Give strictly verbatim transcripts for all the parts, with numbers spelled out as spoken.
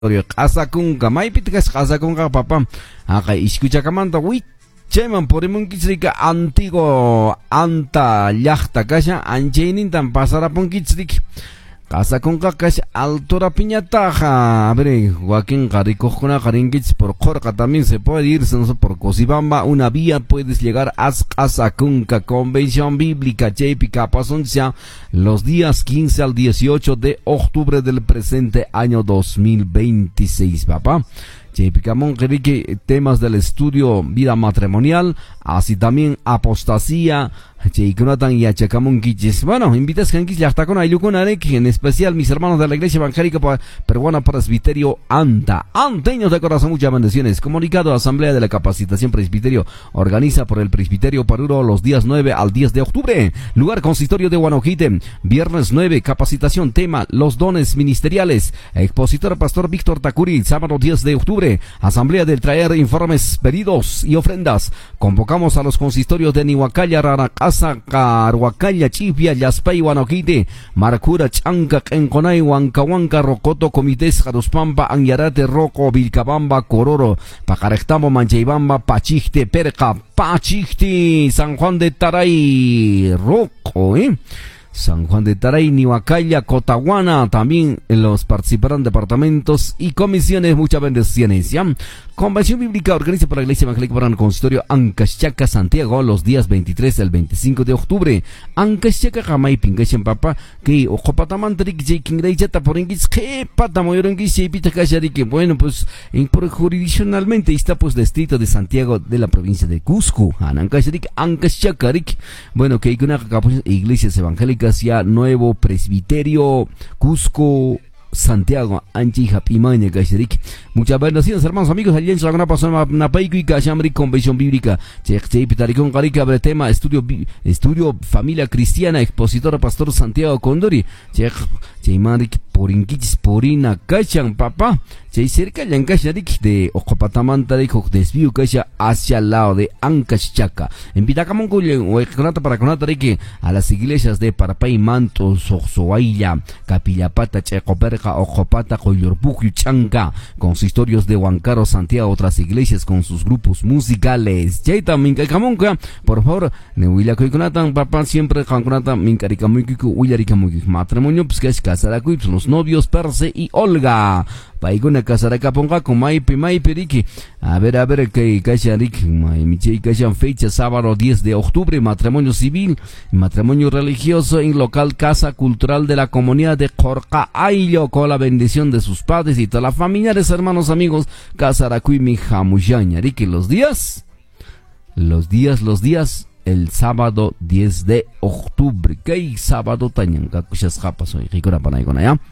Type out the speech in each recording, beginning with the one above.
Q'asakunqa maypitaq q'asakunqa papa aqa ishkuchakamanta wichayman purimunkichrik antiguo anta llaqta kasha anchaynintan pasarapunkichrik q'asakunqa kash altura piñataja a ver Joaquín rikuqkuna qarinkich por Qorqa también se puede ir por Cochabamba una vía puedes llegar a Q'asakunqa Convención Bíblica chaypi kapasuncha los días quince al dieciocho de octubre del presente año dos mil veintiséis papá. Chaypicamón que temas del estudio vida matrimonial, así también apostasía, chaykunatan y achacamón quiches. Bueno, invitas que hasta con ayukunarek, en especial mis hermanos de la Iglesia Evangélica Peruana Presbiterio Anta. Anteños de corazón, muchas bendiciones. Comunicado Asamblea de la Capacitación Presbiterio, organiza por el Presbiterio Paruro los días nueve al diez de octubre. Lugar consistorio de Guanojite, viernes nueve, capacitación, tema, los dones ministeriales. Expositor Pastor Víctor Tacuri, sábado diez de octubre. Asamblea del traer informes, pedidos y ofrendas. Convocamos a los consistorios de Nihuacalla, Raracasa, Carhuacalla, Chipia, Yaspay, Guanojite, Maracura, Chanca, Enconay, Huancahuanca, Rocoto, Comités, Jaruspampa, Anyarate, Roco, Vilcabamba, Cororo, Pacarectamo, Manchaybamba, Pachiste, Perca, Pachiste, San Juan de Taray, Roco, eh. San Juan de Taray, Nihuacalla, Cotahuana, también los participarán departamentos y comisiones, muchas bendiciones, ¿ya? Convención Bíblica organiza por la Iglesia Evangélica para el Consistorio Ancachaca, Santiago, los días veintitrés al veinticinco de octubre. Ancachaca, Jamay, Pingashan, papá, que Ojopatamantrik, Jaking Reychata, por Ingis, que Patamoyorongis, Jepita que bueno, pues, en, por, jurisdiccionalmente está, pues, distrito de Santiago de la provincia de Cusco. Ancacharik, Ancachacarik, bueno, que hay una iglesias evangélicas ya nuevo presbiterio Cusco Santiago Anchi Japimaña Gasherik. Muchas bendiciones hermanos amigos allí en Sagana Pasama Napaiku y Gashamri Convención Bíblica Chekchei Pitaricón Carica abre tema estudio estudio familia cristiana expositor pastor Santiago Condori Chek Cheimarik Porinkichis Porina Kachan papá Chei cerca de Ancasharik de Ocopatamanta de desvío Cacha hacia el lado de Ancachaca en Pitacamón Conata para Conata que a las iglesias de Parapay Manto Soxoailla Capillapata Checoperca Ojopata Coyorpucu Chanca consistorios de Huancaro Santiago otras iglesias con sus grupos musicales Chaita Mincacamonca por favor Nehuila Coiconatan papá siempre Canconata Mincaricamuicu Huilaricamuic matrimonio pues que es Casaracuips los novios Perse y Olga Paiguna Casaraca ponga con Maipi Maipiriki. A ver, a ver, que Cacharik, Michei Cachan fecha sábado diez de octubre, matrimonio civil, matrimonio religioso en local Casa Cultural de la Comunidad de Qorqa Ayllo, con la bendición de sus padres y todas las familiares, hermanos, amigos, Casaracui mi Jamuyaña. Riki, los días, los días, los días, el sábado diez de octubre. ¿Qué sábado tañan? Cacuchas japas hoy, Ricora Panaigona, ¿ya?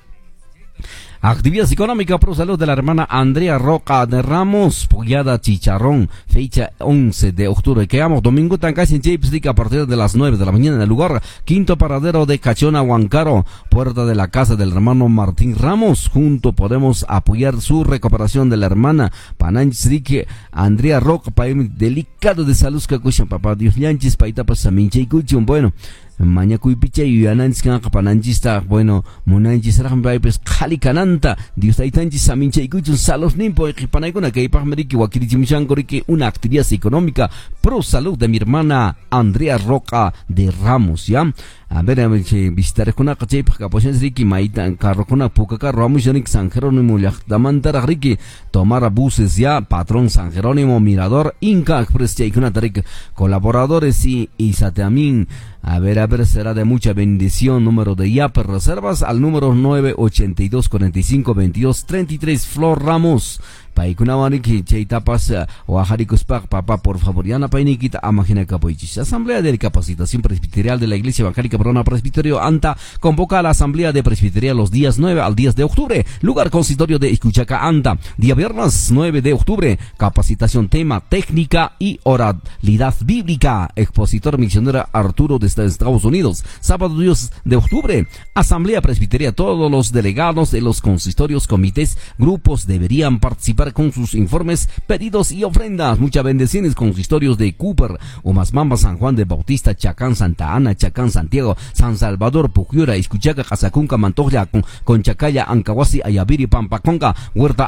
Actividad económica pro salud de la hermana Andrea Roca de Ramos, Pollada Chicharrón, fecha once de octubre. Quedamos domingo tan casi en Chipslick a partir de las nueve de la mañana en el lugar. Quinto paradero de Cachona, Huancaro, puerta de la casa del hermano Martín Ramos. Junto podemos apoyar su recuperación de la hermana Pananchrique Andrea Roca, para delicado de salud que escuchan papá Dios Llanchis, paita pasaminche y cuchun, bueno. Mañacuy picha y ananchis pananchista bueno munanchis rahambai pues khalikananta dios aitanchis samincha y kuchun salos nimpo y panaikuna que ipahmeriki wakirichimchankori una actividad económica pro salud de mi hermana Andrea Roca de Ramos, ¿ya? A ver, a ver, visitar con una caché, capones Ricky, Maita, carro con una poca carro, Amushanic, San Jerónimo, Yachtamantara Ricky, tomar buses ya, patrón San Jerónimo, Mirador, Inca, Express, Chaikuna Tarik, colaboradores y Isateamin. A ver, a ver, será de mucha bendición. Número de Y A P, reservas al número nueve ochenta y dos cuarenta y cinco veintidós treinta y tres, Flor Ramos. Paikunawaniki, Chaitapas, o Ajaricuspac, papá, por favor, Yana Painikita, Amagina Capoichis. Asamblea de Capacitación Presbiterial de la Iglesia Evangélica Peruana Presbiterio Anta convoca a la Asamblea de Presbitería los días nueve al diez de octubre. Lugar consistorio de Escuchaca Anta. Día viernes nueve de octubre. Capacitación tema, técnica y oralidad bíblica. Expositor misionero Arturo desde Estados Unidos. Sábado diez de octubre. Asamblea Presbitería. Todos los delegados de los consistorios, comités, grupos deberían participar llegar con sus informes, pedidos y ofrendas. Muchas bendiciones con sus historias de Cooper, Umasmamba, San Juan de Bautista, Chacán, Santa Ana, Chacán, Santiago, San Salvador, Pucyura, Iscuchaca, Casacunca, Mantojla, con, con Chacaya, Ancahuasi, Ayaviri, Pampaconga, Huerta